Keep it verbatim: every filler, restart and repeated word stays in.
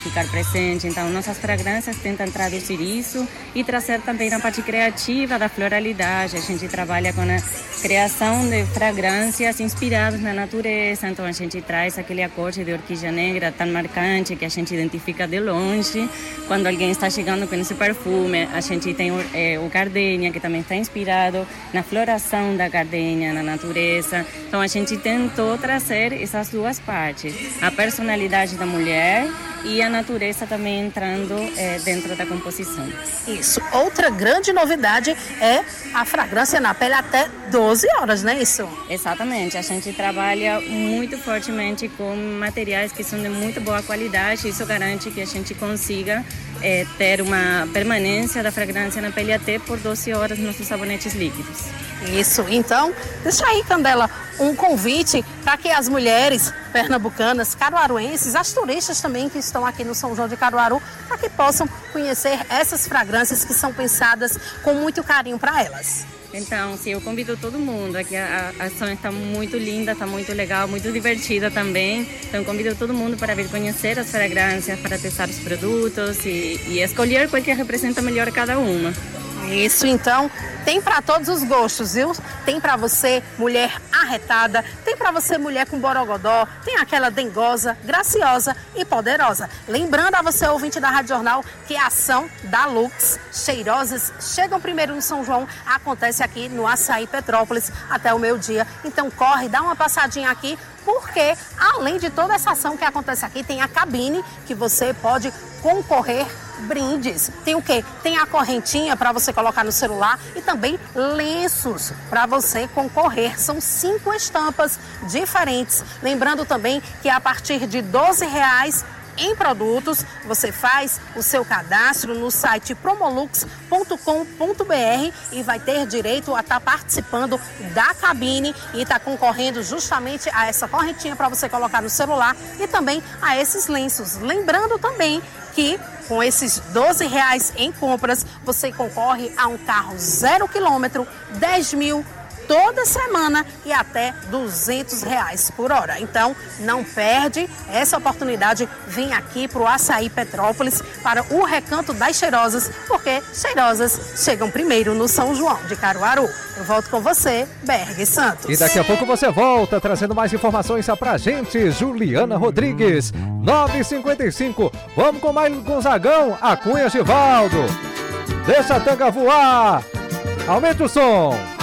ficar presente. Então, nossas fragrâncias tentam traduzir isso e trazer também a parte criativa da floralidade. A gente trabalha com a criação de fragrâncias inspiradas na natureza. Então, a gente traz aquele acorde de orquídea negra tão marcante que a gente identifica de longe. Quando alguém está chegando com esse perfume, a gente tem o, é, o gardenia, que também está inspirado na floração da gardenia, na natureza. Então, a gente tentou trazer essas duas partes. A personalidade da mulher e a natureza também entrando é, dentro da composição. Isso. Outra grande novidade é a fragrância na pele até doze horas, não é isso? Exatamente. A gente trabalha muito fortemente com materiais que são de muito boa qualidade. Isso garante que a gente consiga é, ter uma permanência da fragrância na pele até por doze horas nos nossos sabonetes líquidos. Isso. Então, deixa aí, Candela, um convite para que as mulheres pernambucanas, caruaruenses, as turistas também que estão aqui no São João de Caruaru, para que possam conhecer essas fragrâncias que são pensadas com muito carinho para elas. Então, sim, eu convido todo mundo. Aqui a, a ação está muito linda, está muito legal, muito divertida também. Então, convido todo mundo para vir conhecer as fragrâncias, para testar os produtos e, e escolher qual que representa melhor cada uma. Isso, então, tem para todos os gostos, viu? Tem para você, mulher arretada, tem para você, mulher com borogodó, tem aquela dengosa, graciosa e poderosa. Lembrando a você, ouvinte da Rádio Jornal, que a ação da Lux Cheirosas chegam primeiro no São João, acontece aqui no Açaí Petrópolis até o meio-dia. Então corre, dá uma passadinha aqui, porque além de toda essa ação que acontece aqui, tem a cabine que você pode concorrer brindes. Tem o quê? Tem a correntinha para você colocar no celular e também lenços para você concorrer. São cinco estampas diferentes. Lembrando também que a partir de doze reais em produtos, você faz o seu cadastro no site promolux ponto com ponto br e vai ter direito a estar participando da cabine e estar concorrendo justamente a essa correntinha para você colocar no celular e também a esses lenços. Lembrando também que com esses doze reais em compras, você concorre a um carro zero quilômetro, dez mil toda semana e até duzentos reais por hora. Então, não perde essa oportunidade. Vem aqui para o Açaí Petrópolis para o Recanto das Cheirosas, porque cheirosas chegam primeiro no São João de Caruaru. Eu volto com você, Berg Santos. E daqui a pouco você volta trazendo mais informações pra gente, Juliana Rodrigues. nove e cinquenta e cinco. Vamos com mais Gonzagão, a Cunha Givaldo. Deixa a tanga voar. Aumente o som.